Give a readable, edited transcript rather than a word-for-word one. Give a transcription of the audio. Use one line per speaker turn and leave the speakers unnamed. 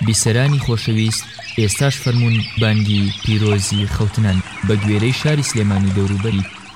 بیسەرانی خۆشەویست، ئێستاش فەرمونون بانگی پیرۆزی خەوتنان بە گوێرەی شاری سلێمانی دەوروبەری